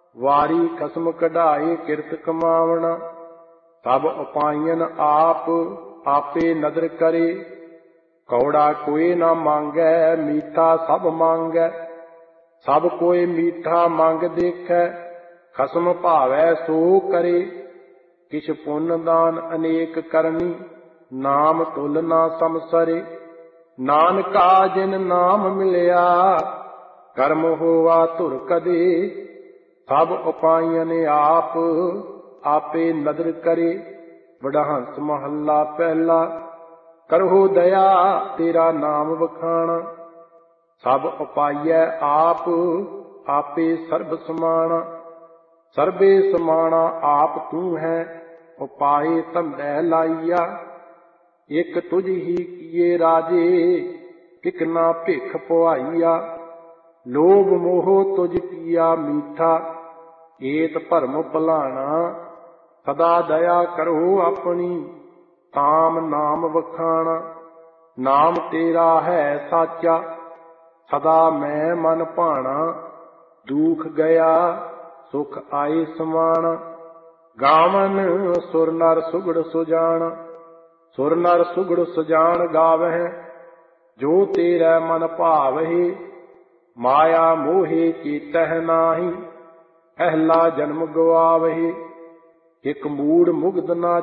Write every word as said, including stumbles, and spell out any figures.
ਵਾਰੀ ਖਸਮ ਕਢਾਏ ਕਿਰਤ ਕਮਾਵਣਾ। ਸਭ ਉਪਾਇਨ ਆਪ ਆਪੇ ਨਦਰ ਕਰੇ। ਕੌੜਾ ਕੋਇ ਨਾ ਮੰਗੈ ਮੀਠਾ ਸਭ ਮੰਗੈ। ਸਭ ਕੋਇ ਮੀਠਾ ਮੰਗ ਦੇਖੈ ਖਸਮ ਭਾਵੈ ਸੋ ਕਰੇ। ਕਿਛ ਪੁੰਨ ਦਾਨ ਅਨੇਕ ਕਰਨੀ ਨਾਮ ਤੁਲ ਨਾ ਸਮਸਰੇ। ਨਾਨਕਾ ਜਿਨ ਨਾਮ ਮਿਲਿਆ ਕਰਮ ਹੋਵਾ ਧੁਰ ਕਦੇ। ਸਭ ਉਪਾਇਨ ਆਪ ਆਪੇ ਨਦਰ ਕਰੇ। ਵਡਹੰਸ ਮਹੱਲਾ ਪਹਿਲਾ। ਕਰਹੁ ਦਇਆ ਤੇਰਾ ਨਾਮ ਵਖਾਣਾ। ਸਭ ਉਪਾਈਐ ਆਪ ਆਪੇ ਸਰਬ ਸਮਾਣਾ। ਸਰਬੇ ਸਮਾਣਾ ਆਪ ਤੂੰ ਹੈ ਉਪਾਏ ਧੰਦੈ ਲਾਈਆ। ਇਕ ਤੁਝ ਹੀ ਕੀਏ ਰਾਜੇ ਕਿਕ ਨਾ ਭਿਖ ਪੁਆਈਆ। ਲੋਭ ਮੋਹ ਤੁਝ ਕੀਆ ਮੀਠਾ ਏਤ ਭਰਮ ਭੁਲਾਣਾ। ਸਦਾ ਦਇਆ ਕਰੋ ਆਪਣੀ ਤਾਮ ਨਾਮ ਵਖਾਣਾ। ਨਾਮ ਤੇਰਾ ਹੈ ਸਾਚਾ ਸਦਾ ਮੈਂ ਮਨ ਭਾਣਾ। ਦੁਖ ਗਿਆ ਸੁਖ ਆਏ ਸਮਾਣਾ। ਗਾਵਨ ਸੁਰ ਨਰ ਸੁਗੜ ਸੁਜਾਨ। ਸੁਰ ਨਰ ਸੁਗੜ ਸੁਜਾਨ ਗਾਵਹਿ ਜੋ ਤੇਰਾ ਮਨ ਭਾਵਹਿ। ਮਾਇਆ ਮੋਹਿ ਚੇਤਹਿ ਨਾਹੀ ਅਹਲਾ ਜਨਮ ਗਵਾਵਹਿ। ਇਕ ਮੂੜ ਮੁਗਧ ਨਾ